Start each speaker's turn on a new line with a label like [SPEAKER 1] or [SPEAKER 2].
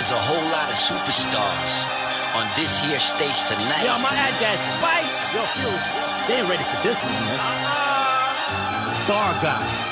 [SPEAKER 1] There's a whole lot of superstars on this here stage tonight.
[SPEAKER 2] Yo, I'ma add that spice. Yo, Fury, they ain't ready for this one, man. Bar guy.